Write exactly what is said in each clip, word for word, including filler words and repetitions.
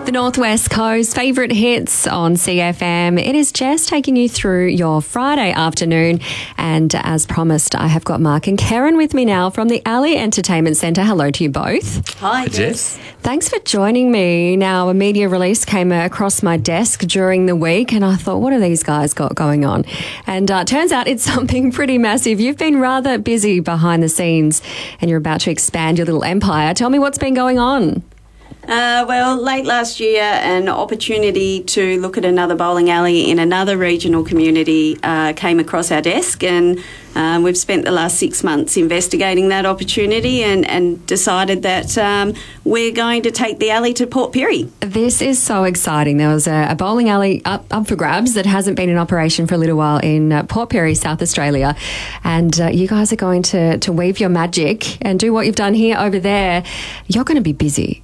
The Northwest Coast favourite hits on C F M. It is Jess taking you through your Friday afternoon. And as promised, I have got Mark and Karen with me now from the Alley Entertainment Centre. Hello to you both. Hi, Jess. Thanks for joining me. Now, a media release came across my desk during the week and I thought, what have these guys got going on? And uh, turns out it's something pretty massive. You've been rather busy behind the scenes and you're about to expand your little empire. Tell me what's been going on. Uh, well, late last year, an opportunity to look at another bowling alley in another regional community uh, came across our desk, and um, we've spent the last six months investigating that opportunity and, and decided that um, we're going to take the alley to Port Pirie. This is so exciting. There was a, a bowling alley up, up for grabs that hasn't been in operation for a little while in uh, Port Pirie, South Australia, and uh, you guys are going to, to weave your magic and do what you've done here over there. You're going to be busy.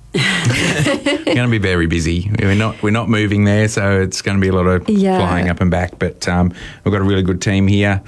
Going to be very busy. We're not we're not moving there, so it's going to be a lot of yeah. flying up and back. But um, we've got a really good team here.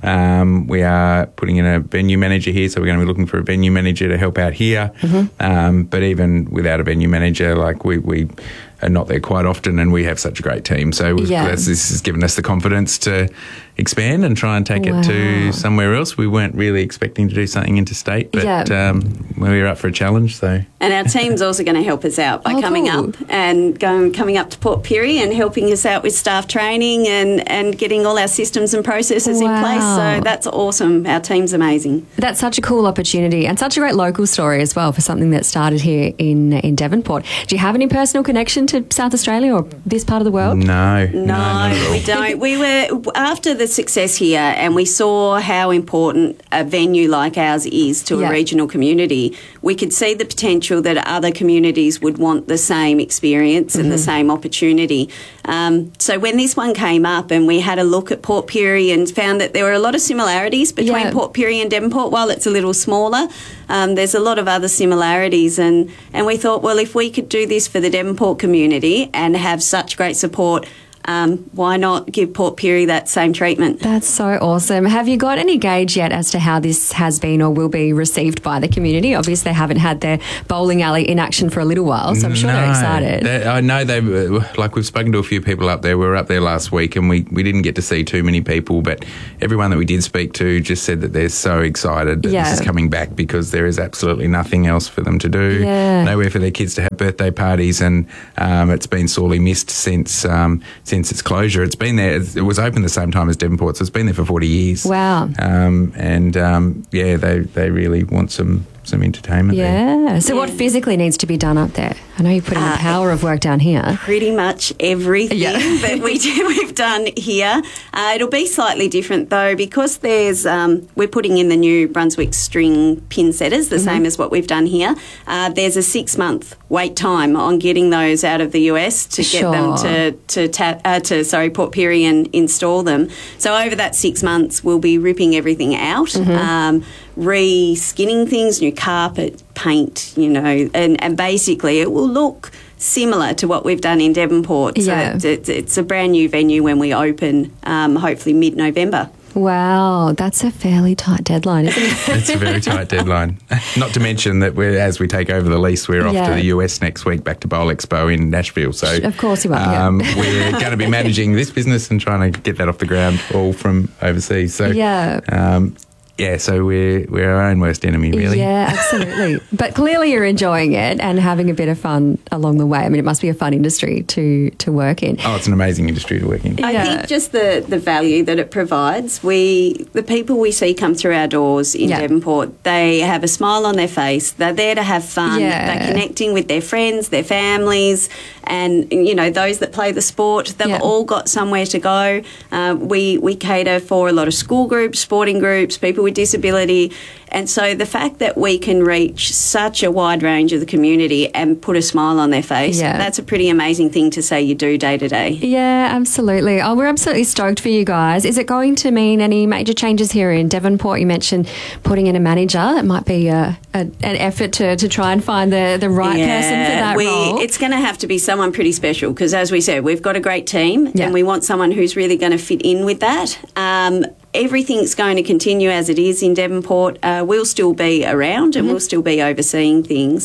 Um, we are putting in a venue manager here, so we're going to be looking for a venue manager to help out here. Mm-hmm. Um, but even without a venue manager, like we, we are not there quite often, and we have such a great team. So we've, yeah. this, this has given us the confidence to expand and try and take wow. it to somewhere else. We weren't really expecting to do something interstate, but yeah. um, we were up for a challenge. So, and our team's also going to help us out by oh, coming cool. up and going coming up to Port Pirie and helping us out with staff training and, and getting all our systems and processes wow. in place. So that's awesome. Our team's amazing. That's such a cool opportunity and such a great local story as well for something that started here in in Devonport. Do you have any personal connection to South Australia or this part of the world? No, no, no not at all. we don't. We were after the success here, and we saw how important a venue like ours is to yeah. a regional community. We could see the potential that other communities would want the same experience mm-hmm. and the same opportunity. Um, so when this one came up and we had a look at Port Pirie and found that there were a lot of similarities between yeah. Port Pirie and Devonport, while it's a little smaller, um, there's a lot of other similarities. And, and we thought, well, if we could do this for the Devonport community and have such great support, Um, why not give Port Pirie that same treatment? That's so awesome. Have you got any gauge yet as to how this has been or will be received by the community? Obviously, they haven't had their bowling alley in action for a little while, so I'm sure no, they're excited. They, I know they've, like we've spoken to a few people up there. We were up there last week and we, we didn't get to see too many people, but everyone that we did speak to just said that they're so excited that yeah. this is coming back because there is absolutely nothing else for them to do. Yeah. Nowhere for their kids to have birthday parties, and um, it's been sorely missed since um, since its closure. It's been there. It was open the same time as Devonport, so it's been there for forty years. Wow. Um, and um, yeah, they they really want some some entertainment. Yeah. There. So yeah. what physically needs to be done up there? I know you put in Uh, the power of work down here. Pretty much everything Yeah. that we do, we've done here. Uh, it'll be slightly different though, because there's um, we're putting in the new Brunswick string pin setters, the mm-hmm. same as what we've done here. Uh, there's a six month wait time on getting those out of the U S to Sure. get them to to tap uh, to sorry Port Pirie and install them. So over that six months, we'll be ripping everything out. Mm-hmm. Um, re-skinning things, new carpet, paint, you know, and, and basically it will look similar to what we've done in Devonport. So Yeah. it's, it's, it's a brand new venue when we open, um, hopefully mid-November. Wow, that's a fairly tight deadline, isn't it? It's a very tight deadline. Not to mention that we're, as we take over the lease, we're off Yeah. to the U S next week, back to Bowl Expo in Nashville. So Of course you are, yeah. um, we're going to be managing this business and trying to get that off the ground all from overseas. So Yeah. um, yeah, so we're we're our own worst enemy, really. Yeah, absolutely. But clearly you're enjoying it and having a bit of fun along the way. I mean, it must be a fun industry to, to work in. Oh, it's an amazing industry to work in. I Yeah. think just the, the value that it provides. We the people we see come through our doors in Yeah. Devonport, they have a smile on their face. They're there to have fun. Yeah. They're connecting with their friends, their families, and you know those that play the sport. They've Yeah. all got somewhere to go. Uh, we we cater for a lot of school groups, sporting groups, people with disability. And so the fact that we can reach such a wide range of the community and put a smile on their face, Yeah. that's a pretty amazing thing to say you do day to day. Yeah, absolutely. Oh, we're absolutely stoked for you guys. Is it going to mean any major changes here in Devonport? You mentioned putting in a manager. It might be a, a, an effort to, to try and find the, the right Yeah, person for that we, role. It's going to have to be someone pretty special because, as we said, we've got a great team Yeah. and we want someone who's really going to fit in with that. Um, everything's going to continue as it is in Devonport. Uh, we'll still be around and mm-hmm. we'll still be overseeing things.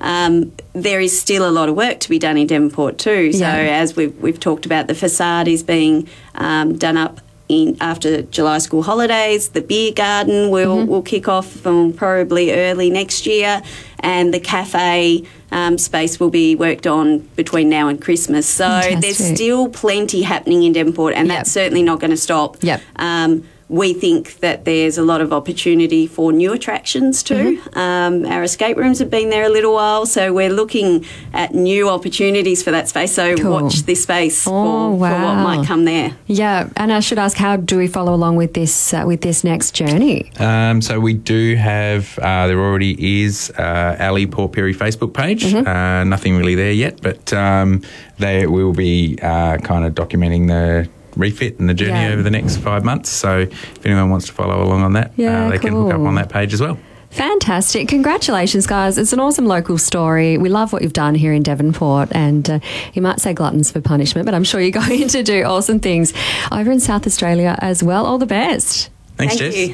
um, there is still a lot of work to be done in Devonport too. So Yeah. as we've, we've talked about, the facade is being um, done up in after July school holidays. The beer garden will, Mm-hmm. will kick off um, probably early next year, and the cafe um, space will be worked on between now and Christmas. So Fantastic. there's still plenty happening in Devonport, and Yep. that's certainly not going to stop. Yep. Um, we think that there's a lot of opportunity for new attractions too. Mm-hmm. Um, our escape rooms have been there a little while, so we're looking at new opportunities for that space. So Cool. watch this space Oh, for, for what wow. might come there. Yeah, and I should ask, how do we follow along with this uh, with this next journey? Um, so we do have, uh, there already is uh, Ali Port Perry Facebook page. Mm-hmm. Uh, nothing really there yet, but um, they will be uh, kind of documenting the refit and the journey Yeah. over the next five months. So if anyone wants to follow along on that, Yeah, uh, they can hook up cool. on that page as well. Fantastic. Congratulations, guys. It's an awesome local story. We love what you've done here in Devonport, and uh, you might say gluttons for punishment, but I'm sure you're going to do awesome things over in South Australia as well. All the best. Thanks, Thank Jess. you.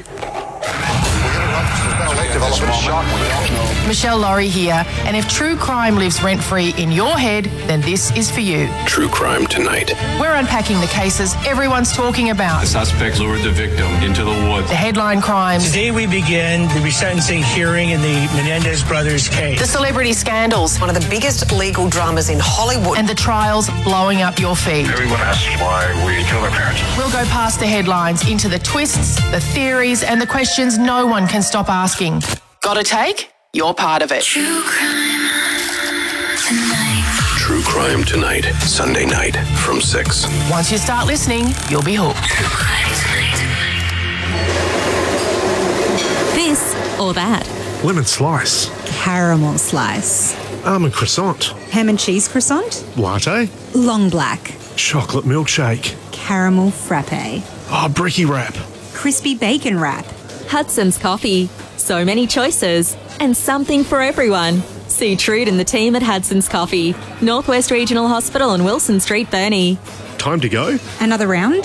Michelle Laurie here, and if true crime lives rent-free in your head, then this is for you. True Crime Tonight. We're unpacking the cases everyone's talking about. The suspect lured the victim into the woods. The headline crimes, Today we begin the resentencing hearing in the Menendez brothers case. the celebrity scandals, One of the biggest legal dramas in Hollywood. and the trials blowing up your feed. Everyone asks why we kill their parents. We'll go past the headlines into the twists, the theories, and the questions no one can stop asking. Got a take? You're part of it. True Crime Tonight. Sunday night from six. Once you start listening, you'll be hooked. This or that. Lemon slice. Caramel slice. Almond croissant. Ham and cheese croissant. Latte. Long black. Chocolate milkshake. Caramel frappe. Oh, bricky wrap. Crispy bacon wrap. Hudson's Coffee. So many choices and something for everyone. See Trude and the team at Hudson's Coffee, Northwest Regional Hospital on Wilson Street, Burnie. Time to go. Another round?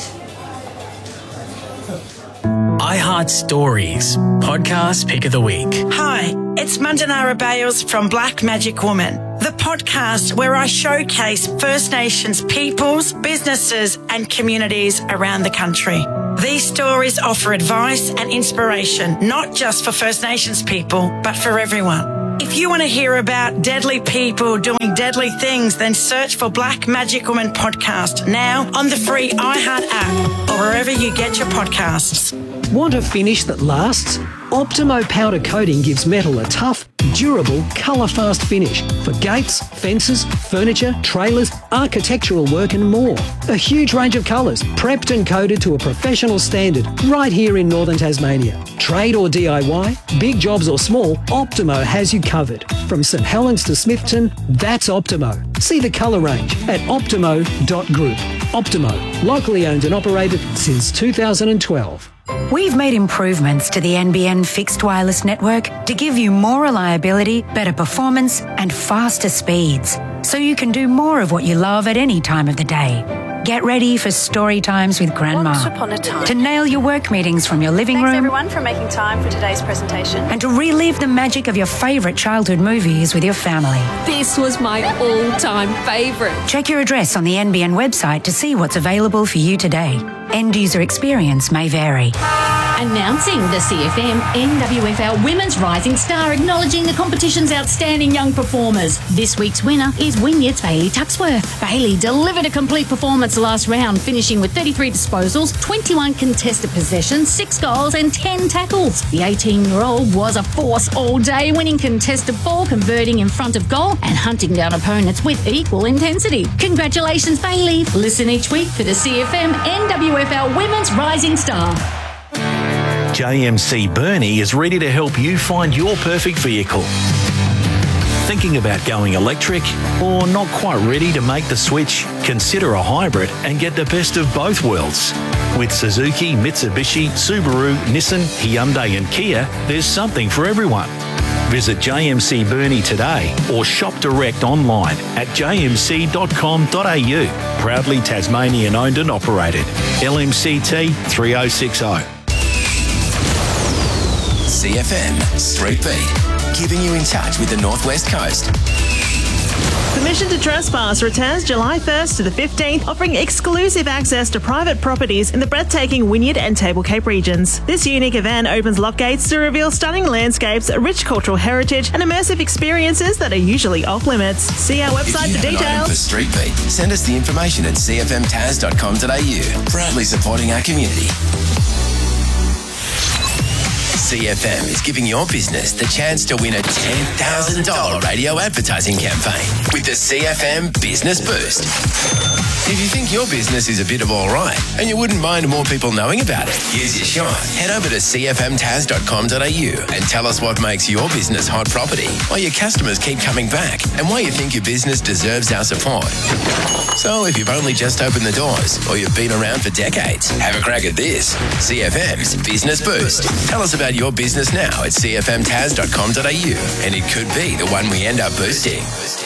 iHeart Stories, podcast pick of the week. Hi, it's Mandanara Bales from Black Magic Woman, the podcast where I showcase First Nations peoples, businesses and communities around the country. These stories offer advice and inspiration, not just for First Nations people, but for everyone. If you want to hear about deadly people doing deadly things, then search for Black Magic Woman podcast now on the free iHeart app or wherever you get your podcasts. Want a finish that lasts? Optimo powder coating gives metal a tough, durable, colour-fast finish for gates, fences, furniture, trailers, architectural work and more. A huge range of colours, prepped and coated to a professional standard right here in northern Tasmania. Trade or D I Y, big jobs or small, Optimo has you covered. From St Helens to Smithton, that's Optimo. See the colour range at optimo dot group. Optimo, locally owned and operated since two thousand twelve. We've made improvements to the N B N fixed wireless network to give you more reliability, better performance, and faster speeds, so you can do more of what you love at any time of the day. Get ready for story times with Grandma. Once upon a time. To nail your work meetings from your living Thanks room. everyone for making time for today's presentation. And to relive the magic of your favourite childhood movies with your family. This was my all-time favourite. Check your address on the N B N website to see what's available for you today. End user experience may vary. Announcing the C F M N W F L Women's Rising Star, acknowledging the competition's outstanding young performers. This week's winner is Wynyard's Bailey Tuxworth. Bailey delivered a complete performance last round, finishing with thirty-three disposals, twenty-one contested possessions, six goals and ten tackles. The eighteen-year-old was a force all day, winning contested ball, converting in front of goal and hunting down opponents with equal intensity. Congratulations, Bailey. Listen each week for the C F M N W F L Women's Rising Star. J M C Burnie is ready to help you find your perfect vehicle. Thinking about going electric or not quite ready to make the switch? Consider a hybrid and get the best of both worlds. With Suzuki, Mitsubishi, Subaru, Nissan, Hyundai and Kia, there's something for everyone. Visit J M C Burnie today or shop direct online at j m c dot com dot a u. Proudly Tasmanian owned and operated. L M C T three oh six oh. C F M Street Beat. keeping you in touch with the Northwest Coast. Permission to Trespass returns July first to the fifteenth, offering exclusive access to private properties in the breathtaking Wynyard and Table Cape regions. This unique event opens lock gates to reveal stunning landscapes, rich cultural heritage, and immersive experiences that are usually off limits. See our website if you for have an item details. for Street Beat, send us the information at c f m taz dot com dot a u. Proudly supporting our community. C F M is giving your business the chance to win a ten thousand dollars radio advertising campaign with the C F M Business Boost. If you think your business is a bit of all right and you wouldn't mind more people knowing about it, here's your shot. Head over to c f m taz dot com dot a u and tell us what makes your business hot property, why your customers keep coming back, and why you think your business deserves our support. So if you've only just opened the doors or you've been around for decades, have a crack at this. C F M's Business Boost. Tell us about your business now at c f m taz dot com dot a u and it could be the one we end up boosting.